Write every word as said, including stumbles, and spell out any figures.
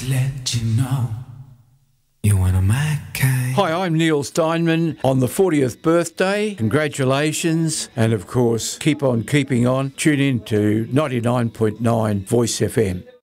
to let you know you're one of my kind. Hi, I'm Neil Steinman on the fortieth birthday. Congratulations. And of course, keep on keeping on. Tune in to ninety-nine point nine Voice F M.